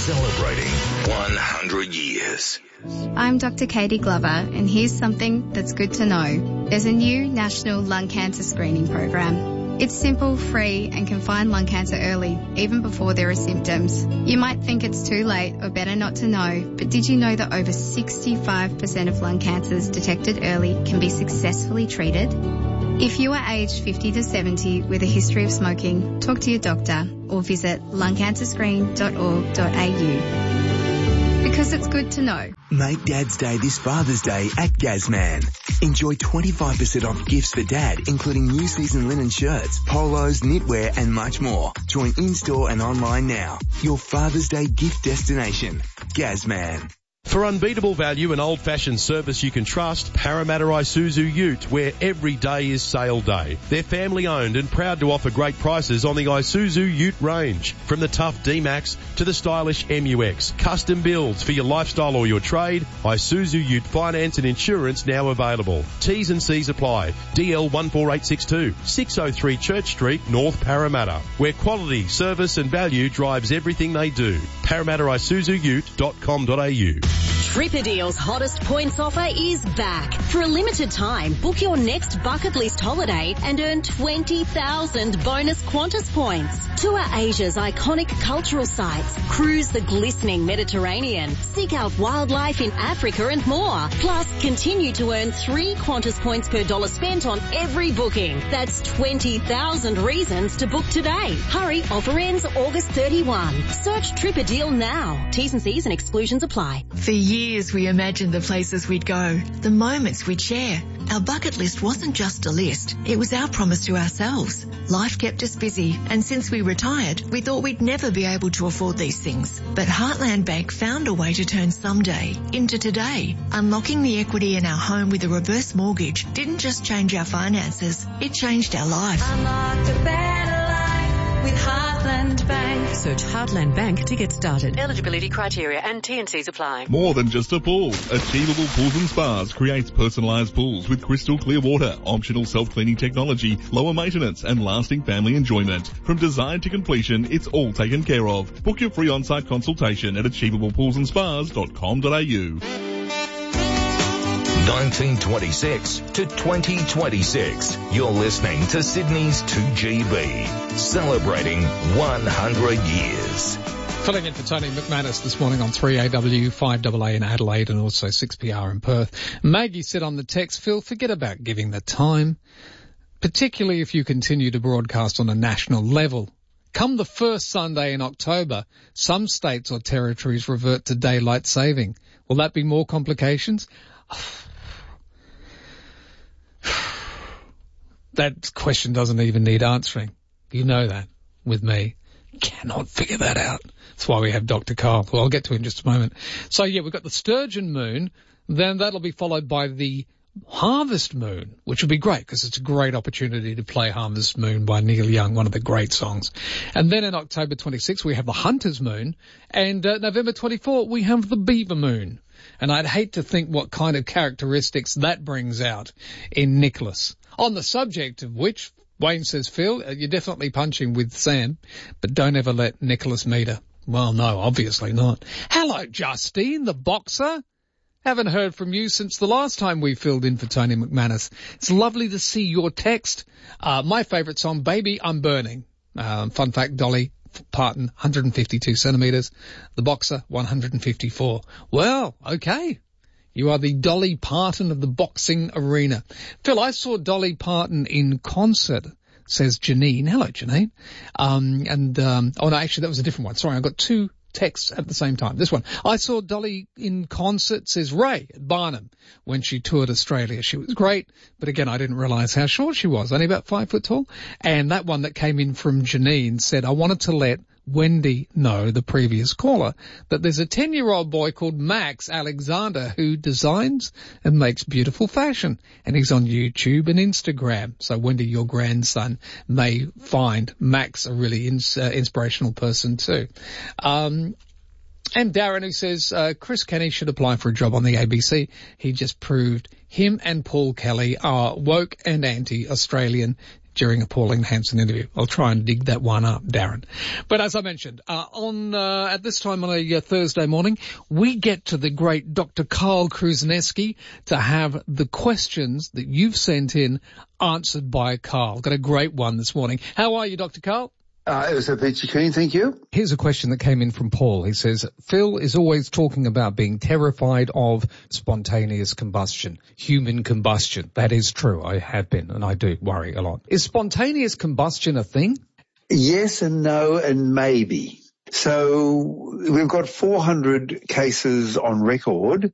Celebrating 100 years. I'm Dr. Katie Glover, and here's something that's good to know. There's a new national lung cancer screening program. It's simple, free, and can find lung cancer early, even before there are symptoms. You might think it's too late or better not to know, but did you know that over 65% of lung cancers detected early can be successfully treated? If you are aged 50 to 70 with a history of smoking, talk to your doctor or visit lungcancerscreen.org.au. Because it's good to know. Make Dad's Day this Father's Day at Gazman. Enjoy 25% off gifts for Dad, including new season linen shirts, polos, knitwear and much more. Join in-store and online now. Your Father's Day gift destination. Gazman. For unbeatable value and old-fashioned service you can trust, Parramatta Isuzu Ute, where every day is sale day. They're family-owned and proud to offer great prices on the Isuzu Ute range. From the tough D-Max to the stylish MUX. Custom builds for your lifestyle or your trade. Isuzu Ute finance and insurance now available. T's and C's apply. DL 14862, 603 Church Street, North Parramatta, where quality, service and value drives everything they do. ParramattaIsuzuUte.com.au. Tripadeal's hottest points offer is back. For a limited time, book your next bucket list holiday and earn 20,000 bonus Qantas points. Tour Asia's iconic cultural sites, cruise the glistening Mediterranean, seek out wildlife in Africa and more. Plus, continue to earn 3 Qantas points per dollar spent on every booking. That's 20,000 reasons to book today. Hurry, offer ends August 31. Search Tripadeal now. T's and C's and exclusions apply. For years we imagined the places we'd go, the moments we'd share. Our bucket list wasn't just a list, it was our promise to ourselves. Life kept us busy, and since we retired, we thought we'd never be able to afford these things. But Heartland Bank found a way to turn someday into today. Unlocking the equity in our home with a reverse mortgage didn't just change our finances, it changed our life. Unlock a better life with Heartland Bank. Search Heartland Bank to get started. Eligibility criteria and T&Cs apply. More than just a pool. Achievable Pools and Spas creates personalised pools with crystal clear water, optional self-cleaning technology, lower maintenance and lasting family enjoyment. From design to completion, it's all taken care of. Book your free on-site consultation at achievablepoolsandspas.com.au. 1926 to 2026. You're listening to Sydney's 2GB, celebrating 100 years. Filling in for Tony McManus this morning on 3AW, 5AA in Adelaide and also 6PR in Perth. Maggie said on the text, Phil, forget about giving the time, particularly if you continue to broadcast on a national level. Come the first Sunday in October, some states or territories revert to daylight saving. Will that be more complications? That question doesn't even need answering. You know that with me. Cannot figure that out. That's why we have Dr. Carl, who I'll get to in just a moment. So yeah, we've got the Sturgeon Moon, then that'll be followed by the Harvest Moon, which will be great because it's a great opportunity to play Harvest Moon by Neil Young, one of the great songs. And then in October 26 we have the Hunter's Moon, and November 24 we have the Beaver Moon. And I'd hate to think what kind of characteristics that brings out in Nicholas. On the subject of which, Wayne says, Phil, you're definitely punching with Sam, but don't ever let Nicholas meet her. Well, no, obviously not. Hello, Justine, the boxer. Haven't heard from you since the last time we filled in for Tony McManus. It's lovely to see your text. My favourite song, Baby, I'm Burning. Fun fact, Dolly Parton, 152 centimetres. The boxer, 154. Well, okay. You are the Dolly Parton of the boxing arena. Phil, I saw Dolly Parton in concert, says Janine. Hello, Janine. Oh no, actually that was a different one. Sorry, I got two texts at the same time. This one. I saw Dolly in concert, says Ray at Barnum, when she toured Australia. She was great, but again, I didn't realise how short she was, only about 5 foot tall. And that one that came in from Janine said, I wanted to let Wendy know, the previous caller, that there's a 10-year-old boy called Max Alexander who designs and makes beautiful fashion, and he's on YouTube and Instagram. So Wendy, your grandson, may find Max a really inspirational person too. And Darren, who says Chris Kenny should apply for a job on the ABC. He just proved him and Paul Kelly are woke and anti-Australian. during a Pauline Hanson interview. I'll try and dig that one up, Darren. But as I mentioned, at this time on a Thursday morning, we get to the great Dr. Carl Krusneski to have the questions that you've sent in answered by Carl. Got a great one this morning. How are you, Dr. Carl? It was a peachy keen, thank you. Here's a question that came in from Paul. He says, Phil is always talking about being terrified of spontaneous combustion, human combustion. That is true. I have been, and I do worry a lot. Is spontaneous combustion a thing? Yes and no and maybe. So we've got 400 cases on record